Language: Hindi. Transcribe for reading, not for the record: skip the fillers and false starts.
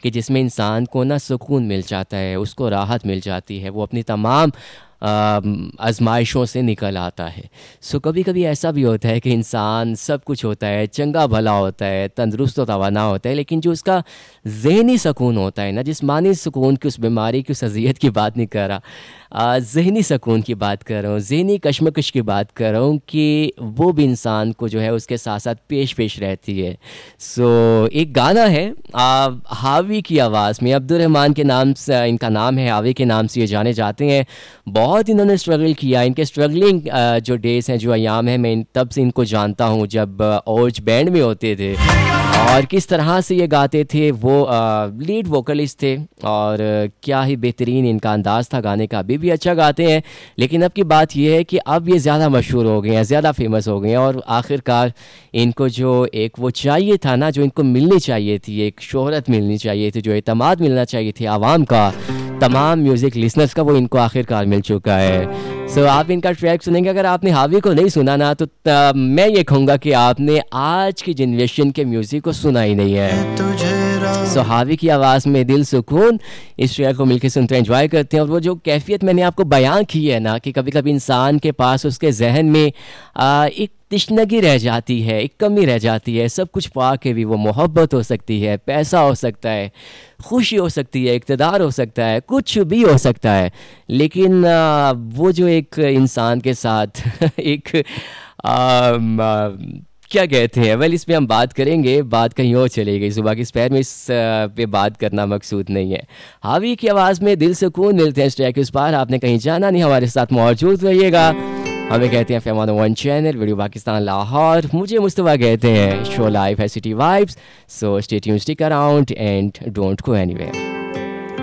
कि जिसमें इंसान को ना सुकून मिल जाता है, उसको राहत मिल जाती है, वो अपनी तमाम आजमाइशों से निकल आता है। सो कभी कभी ऐसा भी होता है कि इंसान सब कुछ होता है, चंगा भला होता है, तंदुरुस्त व तवाना होता है, लेकिन जो उसका ज़हनी सुकून होता है ना, जिस्मानी सुकून की, उस बीमारी की, उस अजियत की बात नहीं कर रहा, ज़हनी सुकून की बात कर रहा हूँ, ज़हनी कशमकश की बात कर रहा हूँ, कि वो भी इंसान को जो है उसके साथ साथ पेश पेश रहती है। सो एक गाना है हावी की आवाज़ में, अब्दुल रहमान के नाम से इनका नाम है, हावी के नाम से ये जाने जाते हैं। बहुत इन्होंने स्ट्रगल किया, इनके स्ट्रगलिंग जो डेज़ हैं, जो अयाम हैं, मैं तब से इनको जानता हूँ जब ओज बैंड में होते थे, और किस तरह से ये गाते थे। वो लीड वोकलिस्ट थे, और क्या ही बेहतरीन इनका अंदाज़ था गाने का। अभी भी अच्छा गाते हैं, लेकिन अब की बात यह है कि अब ये ज़्यादा मशहूर हो गए हैं, ज़्यादा फेमस हो गए हैं, और आखिरकार इनको जो एक वो चाहिए था ना, जो इनको मिलनी चाहिए थी, एक शोहरत मिलनी चाहिए थी, जो एतमाद मिलना चाहिए थे आवाम का, तमाम म्यूज़िक लिसनर्स का, वो इनको आखिरकार मिल चुका है। सो आप इनका ट्रैक सुनेंगे। अगर आपने हावी को नहीं सुना ना, तो मैं ये कहूँगा कि आपने आज की जनरेशन के म्यूज़िक को सुना ही नहीं है। सो हावी की आवाज़ में दिल सुकून, इस ट्रैक को मिलकर सुनते एंजॉय करते हैं। और वो जो कैफियत मैंने आपको बयां की है ना, कि कभी कभी इंसान के पास, उसके जहन में एक तिश्नगी रह जाती है, एक कमी रह जाती है। सब कुछ पा के भी, वो मोहब्बत हो सकती है, पैसा हो सकता है, खुशी हो सकती है, इक़्तिदार हो सकता है, कुछ भी हो सकता है, लेकिन वो जो एक इंसान के साथ एक क्या कहते हैं, वेल इस पे हम बात करेंगे, बात कहीं और चली गई। सुबह की स्पैर में इस पे बात करना मकसूद नहीं है। हावी की आवाज़ में दिल सुकून, मिलते हैं इस ट्रैक इस पार। आपने कहीं जाना नहीं, हमारे साथ मौजूद रहिएगा। हमें कहते हैं फेमान one channel, video Pakistan Lahore. मुझे मुस्तफ़ा कहते हैं, शो लाइव है city vibes. So stay tuned, stick around and don't go anywhere.